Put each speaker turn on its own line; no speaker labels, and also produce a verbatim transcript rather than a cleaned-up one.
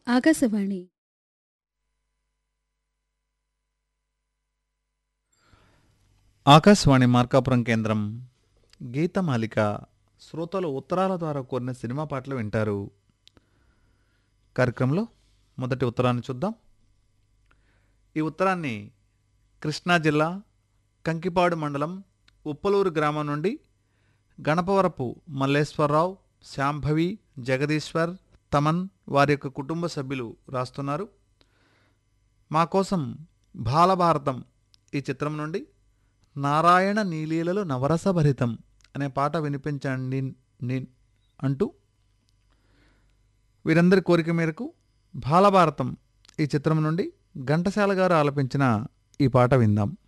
ఆకాశవాణి
ఆకాశవాణి మార్కాపురం కేంద్రం గీతమాలిక శ్రోతలు ఉత్తరాల ద్వారా కోరిన సినిమా పాటలు వింటారు. కార్యక్రమంలో మొదటి ఉత్తరాన్ని చూద్దాం. ఈ ఉత్తరాన్ని కృష్ణా జిల్లా కంకిపాడు మండలం ఉప్పలూరు గ్రామం నుండి గణపవరపు మల్లేశ్వరరావు, శాంభవి, జగదీశ్వర్, తమన్ వారి యొక్క కుటుంబ సభ్యులు రాస్తున్నారు. మా కోసం బాలభారతం ఈ చిత్రం నుండి నారాయణ నీలీలలో నవరసభరితం అనే పాట వినిపించండి ని- అంటూ వీరందరి కోరిక మేరకు బాలభారతం ఈ చిత్రం నుండి ఘంటసాల గారు ఆలపించిన ఈ పాట విందాం.